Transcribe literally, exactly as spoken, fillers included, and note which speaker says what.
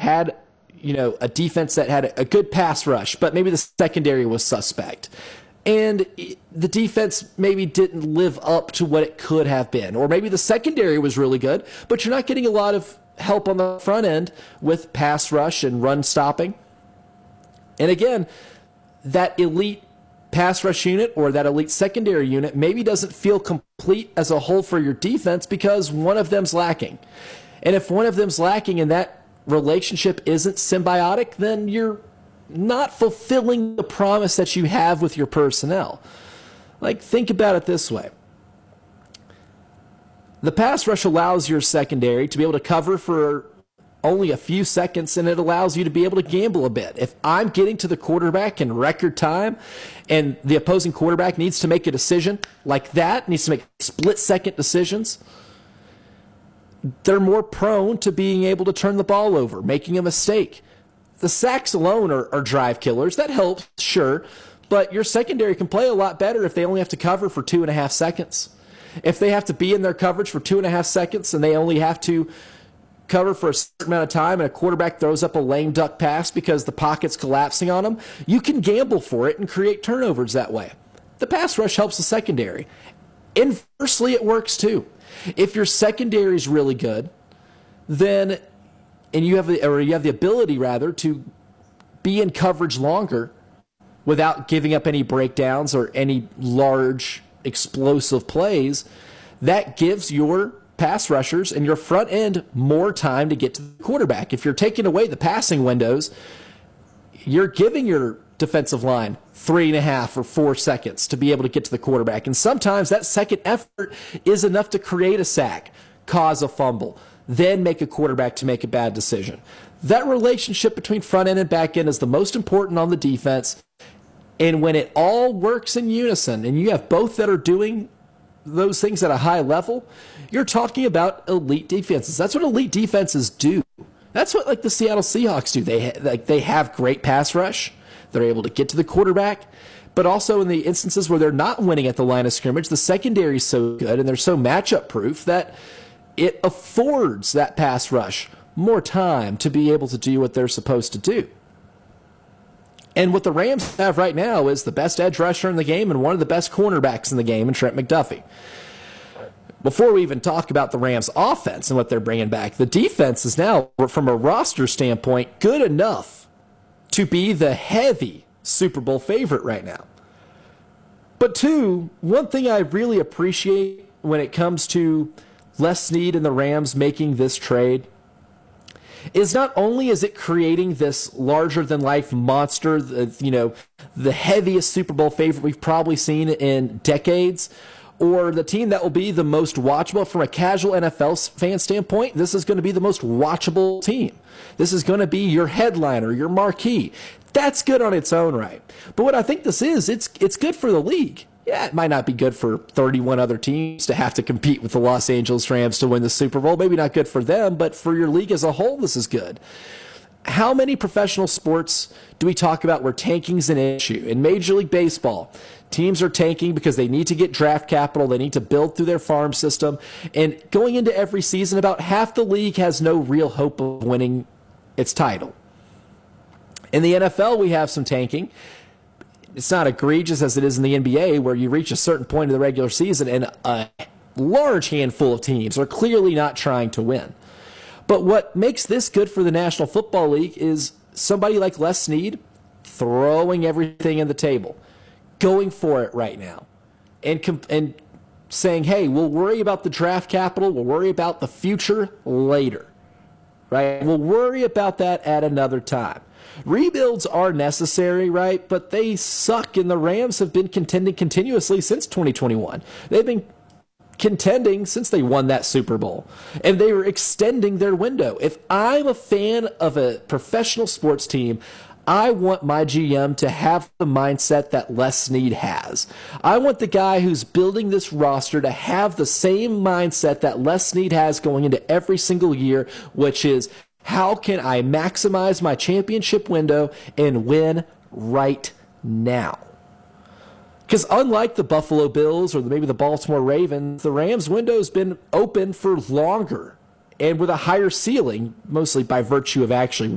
Speaker 1: had, you know, a defense that had a good pass rush, but maybe the secondary was suspect. And the defense maybe didn't live up to what it could have been. Or maybe the secondary was really good, but you're not getting a lot of help on the front end with pass rush and run stopping. And again, that elite pass rush unit or that elite secondary unit maybe doesn't feel complete as a whole for your defense because one of them's lacking. And if one of them's lacking and that relationship isn't symbiotic, then you're not fulfilling the promise that you have with your personnel. Like, think about it this way. The pass rush allows your secondary to be able to cover for only a few seconds, and it allows you to be able to gamble a bit. If I'm getting to the quarterback in record time and the opposing quarterback needs to make a decision like that, needs to make split-second decisions, they're more prone to being able to turn the ball over, making a mistake. The sacks alone are, are drive killers. That helps, sure, but your secondary can play a lot better if they only have to cover for two and a half seconds. If they have to be in their coverage for two and a half seconds and they only have to cover for a certain amount of time and a quarterback throws up a lame duck pass because the pocket's collapsing on them, you can gamble for it and create turnovers that way. The pass rush helps the secondary. Inversely, it works too. If your secondary is really good, then and you have the or you have the ability rather to be in coverage longer without giving up any breakdowns or any large explosive plays, that gives your pass rushers and your front end more time to get to the quarterback. If you're taking away the passing windows, you're giving your defensive line three and a half or four seconds to be able to get to the quarterback. And sometimes that second effort is enough to create a sack, cause a fumble, then make a quarterback to make a bad decision. That relationship between front end and back end is the most important on the defense. And when it all works in unison and you have both that are doing those things at a high level, you're talking about elite defenses. That's what elite defenses do. That's what like the Seattle Seahawks do. They ha- like they have great pass rush. They're able to get to the quarterback, but also in the instances where they're not winning at the line of scrimmage, the secondary is so good and they're so matchup proof that it affords that pass rush more time to be able to do what they're supposed to do. And what the Rams have right now is the best edge rusher in the game and one of the best cornerbacks in the game in Trent McDuffie. Before we even talk about the Rams' offense and what they're bringing back, the defense is now, from a roster standpoint, good enough to be the heavy Super Bowl favorite right now. But two, one thing I really appreciate when it comes to Les Snead and the Rams making this trade is not only is it creating this larger-than-life monster, the, you know, the heaviest Super Bowl favorite we've probably seen in decades, or the team that will be the most watchable from a casual N F L fan standpoint, this is going to be the most watchable team. This is going to be your headliner, your marquee. That's good on its own right. But what I think this is, it's it's good for the league. Yeah, it might not be good for thirty-one other teams to have to compete with the Los Angeles Rams to win the Super Bowl. Maybe not good for them, but for your league as a whole, this is good. How many professional sports do we talk about where tanking's an issue? In Major League Baseball, teams are tanking because they need to get draft capital. They need to build through their farm system. And going into every season, about half the league has no real hope of winning its title. In the N F L, we have some tanking. It's not egregious as it is in the N B A, where you reach a certain point of the regular season and a large handful of teams are clearly not trying to win. But what makes this good for the National Football League is somebody like Les Snead throwing everything in the table, going for it right now, and comp- and saying, hey, we'll worry about the draft capital, we'll worry about the future later, right? We'll worry about that at another time. Rebuilds are necessary, right? But they suck, and the Rams have been contending continuously since twenty twenty-one. They've been contending since they won that Super Bowl, and they were extending their window. If I'm a fan of a professional sports team, I want my G M to have the mindset that Les Snead has. I want the guy who's building this roster to have the same mindset that Les Snead has going into every single year, which is, how can I maximize my championship window and win right now? Because unlike the Buffalo Bills or maybe the Baltimore Ravens, the Rams' window's been open for longer and with a higher ceiling, mostly by virtue of actually